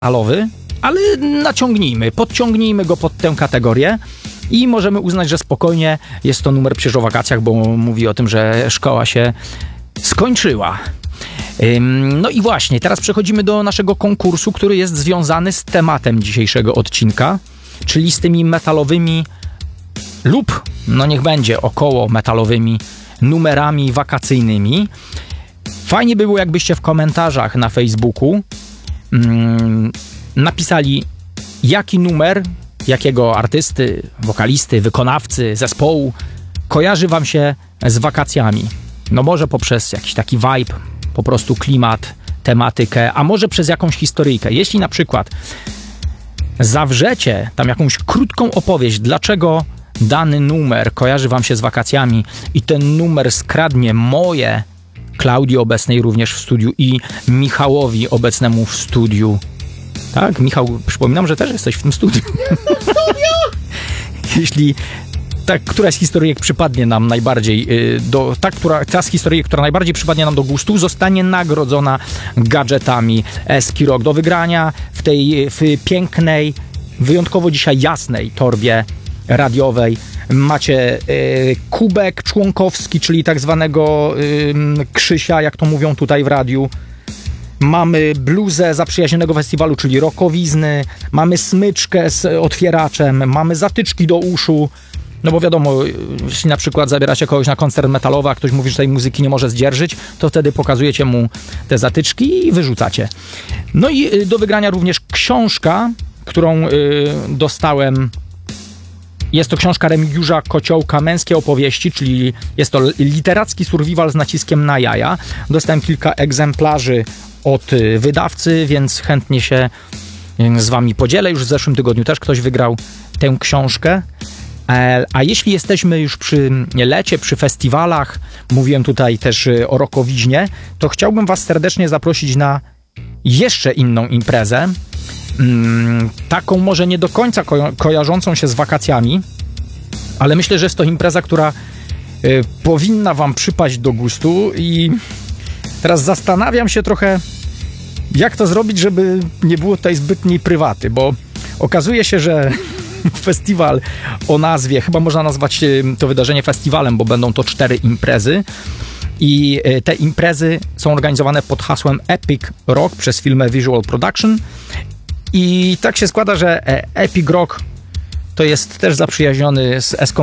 metalowy, ale podciągnijmy go pod tę kategorię i możemy uznać, że spokojnie jest to numer Przecież o wakacjach, bo mówi o tym, że szkoła się skończyła. No i właśnie, teraz przechodzimy do naszego konkursu, który jest związany z tematem dzisiejszego odcinka, czyli z tymi metalowymi lub, no niech będzie, około metalowymi numerami wakacyjnymi. Fajnie by było, jakbyście w komentarzach na Facebooku napisali, jaki numer, jakiego artysty, wokalisty, wykonawcy, zespołu kojarzy wam się z wakacjami. No może poprzez jakiś taki vibe, po prostu klimat, tematykę, a może przez jakąś historyjkę. Jeśli na przykład zawrzecie tam jakąś krótką opowieść, dlaczego dany numer kojarzy wam się z wakacjami i ten numer skradnie moje, Klaudii obecnej również w studiu i Michałowi obecnemu w studiu. Tak, Michał, przypominam, że też jesteś w tym studiu. Jeśli któraś z historyjek przypadnie nam najbardziej ta z historyjek, która najbardziej przypadnie nam do gustu, zostanie nagrodzona gadżetami Ski-Rock do wygrania w pięknej, wyjątkowo dzisiaj jasnej torbie radiowej. Macie kubek członkowski, czyli tak zwanego Krzysia, jak to mówią tutaj w radiu. Mamy bluzę zaprzyjaźnionego festiwalu, czyli rockowizny. Mamy smyczkę z otwieraczem. Mamy zatyczki do uszu. No bo wiadomo, jeśli na przykład zabieracie kogoś na koncert metalowy, a ktoś mówi, że tej muzyki nie może zdzierżyć, to wtedy pokazujecie mu te zatyczki i wyrzucacie. No i do wygrania również książka, którą dostałem. Jest to książka Remigiusza Kociołka, Męskie opowieści, czyli jest to literacki survival z naciskiem na jaja. Dostałem kilka egzemplarzy od wydawcy, więc chętnie się z wami podzielę. Już w zeszłym tygodniu też ktoś wygrał tę książkę. A jeśli jesteśmy już przy lecie, przy festiwalach, mówiłem tutaj też o rockowiźnie, to chciałbym was serdecznie zaprosić na jeszcze inną imprezę. Taką może nie do końca kojarzącą się z wakacjami, ale myślę, że jest to impreza, która powinna wam przypaść do gustu i teraz zastanawiam się trochę, jak to zrobić, żeby nie było tutaj zbytniej prywaty, bo okazuje się, że festiwal o nazwie, chyba można nazwać to wydarzenie festiwalem, bo będą to 4 imprezy i te imprezy są organizowane pod hasłem Epic Rock przez firmę Visual Production i tak się składa, że Epic Rock to jest też zaprzyjaźniony z Eską